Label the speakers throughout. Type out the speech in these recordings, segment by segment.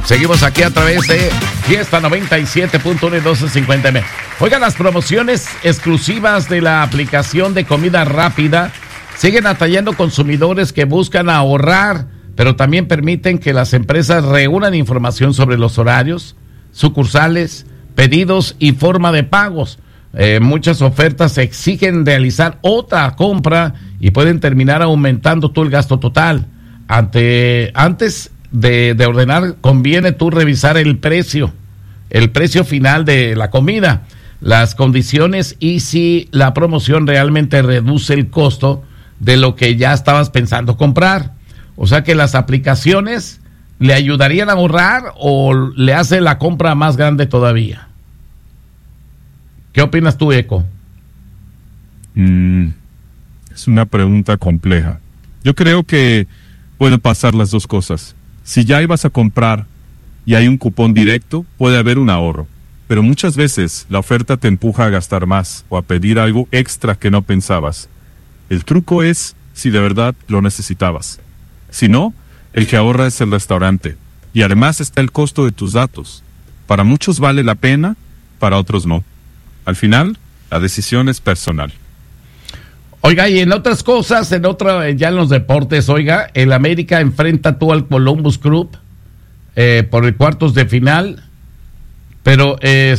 Speaker 1: Seguimos aquí a través de Fiesta 97.1 y 1250M. Oigan, las promociones exclusivas de la aplicación de comida rápida siguen atrayendo consumidores que buscan ahorrar, pero también permiten que las empresas reúnan información sobre los horarios, sucursales, pedidos y forma de pagos. Muchas ofertas exigen realizar otra compra y pueden terminar aumentando tú el gasto total. Antes de ordenar, conviene tú revisar el precio final de la comida, las condiciones y si la promoción realmente reduce el costo de lo que ya estabas pensando comprar. O sea que las aplicaciones le ayudarían a ahorrar o le hace la compra más grande todavía. ¿Qué opinas tú, Eco?
Speaker 2: Es una pregunta compleja. Yo creo que pueden pasar las dos cosas. Si ya ibas a comprar y hay un cupón directo, puede haber un ahorro. Pero muchas veces la oferta te empuja a gastar más o a pedir algo extra que no pensabas. El truco es si de verdad lo necesitabas. Si no, el que ahorra es el restaurante. Y además está el costo de tus datos. Para muchos vale la pena, para otros no. Al final, la decisión es personal.
Speaker 1: Oiga, y en otras cosas, ya en los deportes, oiga, el América enfrenta tú al Columbus Crew por el cuartos de final, pero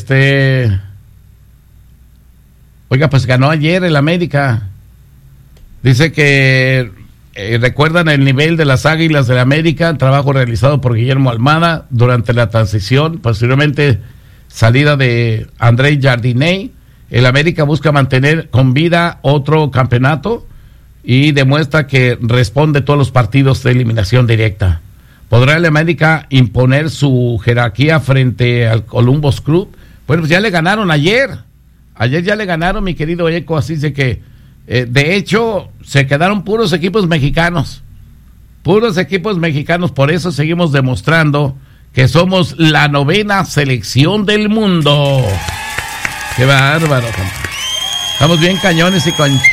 Speaker 1: oiga, pues ganó ayer el América. Dice que recuerdan el nivel de las Águilas del América, trabajo realizado por Guillermo Almada durante la transición, posteriormente salida de André Jardinet. El América busca mantener con vida otro campeonato y demuestra que responde todos los partidos de eliminación directa. ¿Podrá el América imponer su jerarquía frente al Columbus Crew? Bueno, pues ya le ganaron ayer. Ayer ya le ganaron, mi querido Eco, así de que, de hecho, se quedaron puros equipos mexicanos. Puros equipos mexicanos, por eso seguimos demostrando que somos la 9ª selección del mundo. ¡Qué bárbaro! Estamos bien cañones y